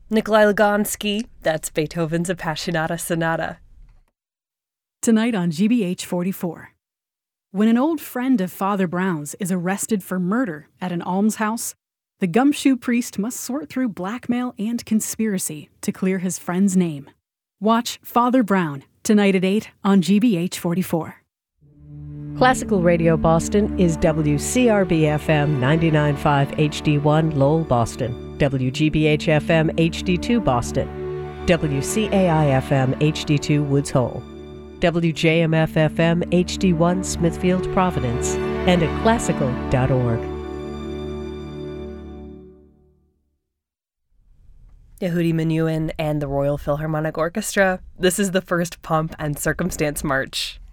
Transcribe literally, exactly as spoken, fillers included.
Nikolai Lugansky, that's Beethoven's Appassionata Sonata. Tonight on G B H forty-four. When an old friend of Father Brown's is arrested for murder at an almshouse, the gumshoe priest must sort through blackmail and conspiracy to clear his friend's name. Watch Father Brown, tonight at eight on G B H forty-four. Classical Radio Boston is W C R B F M ninety-nine point five H D one Lowell, Boston, W G B H F M H D two Boston, W C A I F M H D two Woods Hole, W J M F F M H D one Smithfield, Providence, and at classical dot org. Yehudi Menuhin and the Royal Philharmonic Orchestra. This is the first Pomp and Circumstance March.